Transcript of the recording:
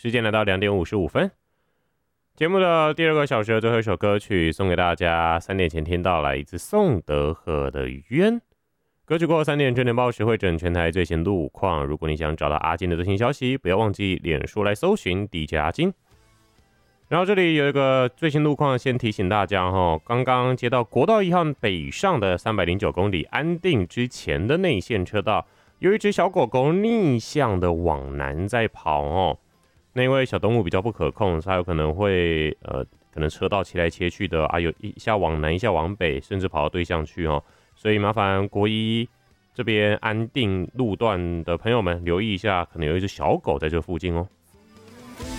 时间来到2点55分。节目的第二个小时的最后一首歌曲送给大家，3点前听到来自宋德赫的《冤》。歌曲过后3点整点报时会整全台最新路况。如果你想找到阿金的最新消息，不要忘记脸书来搜寻 DJ 阿金。然后这里有一个最新路况，先提醒大家刚刚接到国道1号北上的309公里安定之前的内线车道，有一只小狗狗逆向的往南在跑那因为小动物比较不可控，它有可能会可能车道切来切去的有一下往南一下往北，甚至跑到对向去所以麻烦国一这边安定路段的朋友们留意一下，可能有一只小狗在这附近